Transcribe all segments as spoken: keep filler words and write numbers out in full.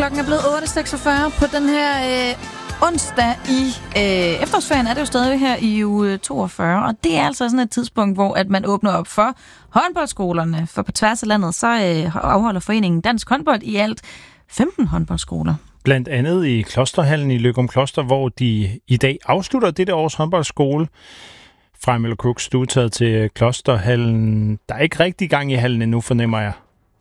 Klokken er blevet otte seksogfyrre på den her øh, onsdag i øh, efterårsferien. Er det jo stadig her i uge toogfyrre, og det er altså sådan et tidspunkt, hvor at man åbner op for håndboldskolerne. For på tværs af landet, så øh, afholder foreningen Dansk Håndbold i alt femten håndboldskoler. Blandt andet i Klosterhallen i Løgum Kloster, hvor de i dag afslutter dette års håndboldskole. Fra Møller Cooks, du er taget til Klosterhallen. Der er ikke rigtig gang i hallen endnu, fornemmer jeg.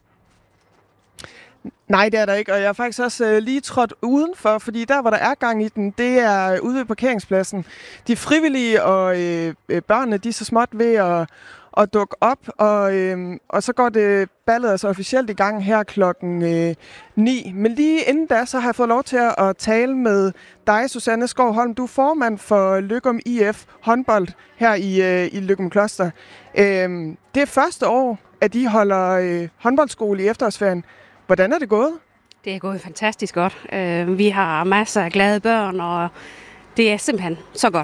Nej, det er der ikke, og jeg er faktisk også øh, lige trådt udenfor, fordi der, hvor der er gang i den, det er ude ved parkeringspladsen. De frivillige og øh, børnene, de er så småt ved at, at dukke op, og, øh, og så går det ballet altså officielt i gang her klokken øh, ni. Men lige inden da, så har jeg fået lov til at tale med dig, Susanne Skov-Holm. Du er formand for Løgum I F håndbold her i, øh, i Løgum Kloster. Øh, det er første år, at de holder øh, håndboldskole i efterårsferien. Hvordan er det gået? Det er gået fantastisk godt. Uh, vi har masser af glade børn, og det er simpelthen så godt.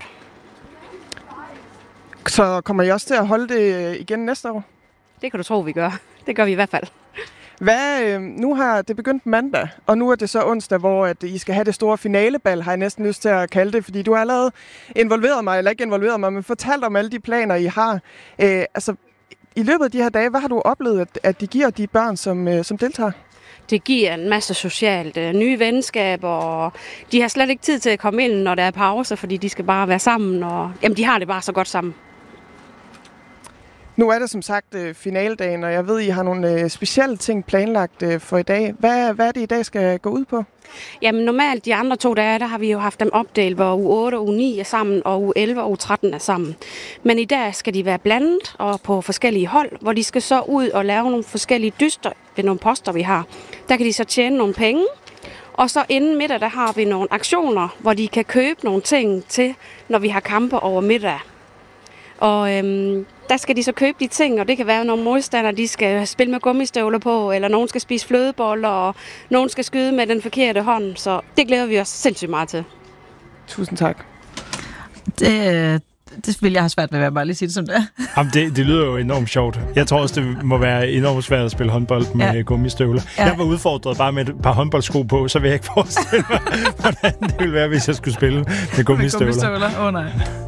Så kommer I også til at holde det igen næste år? Det kan du tro, vi gør. Det gør vi i hvert fald. Hvad, nu har det begyndt mandag, og nu er det så onsdag, hvor at I skal have det store finalebal, har jeg næsten lyst til at kalde det, fordi du har allerede involveret mig, eller ikke involveret mig, men fortalt om alle de planer, I har. Uh, altså, i løbet af de her dage, hvad har du oplevet, at, at de giver de børn, som, uh, som deltager? Det giver en masse socialt, øh, nye venskaber, og de har slet ikke tid til at komme ind, når der er pauser, fordi de skal bare være sammen, og jamen, de har det bare så godt sammen. Nu er det som sagt øh, finaldagen, og jeg ved, I har nogle øh, specielle ting planlagt øh, for i dag. Hvad, hvad er det, i dag skal gå ud på? Jamen normalt de andre to dage, der har vi jo haft dem opdelt, hvor uge otte og uge ni er sammen, og uge elleve og uge tretten er sammen. Men i dag skal de være blandet og på forskellige hold, hvor de skal så ud og lave nogle forskellige dyster ved nogle poster, vi har. Der kan de så tjene nogle penge, og så inden middag, der har vi nogle aktioner, hvor de kan købe nogle ting til, når vi har kampe over middag. Og øhm, der skal de så købe de ting, og det kan være, at nogle modstandere de skal spille med gummistøvler på, eller nogen skal spise flødeboller, og nogen skal skyde med den forkerte hånd. Så det glæder vi os sindssygt meget til. Tusind tak. Det, det vil jeg have svært ved at bare lige sige det som det er. Jamen, det, det lyder jo enormt sjovt. Jeg tror også, det må være enormt svært at spille håndbold med ja. gummistøvler. Ja. Jeg var udfordret bare med et par håndboldsko på, så vil jeg ikke forestille mig, hvordan det ville være, hvis jeg skulle spille med gummistøvler. Med gummistøvler? Åh oh, nej.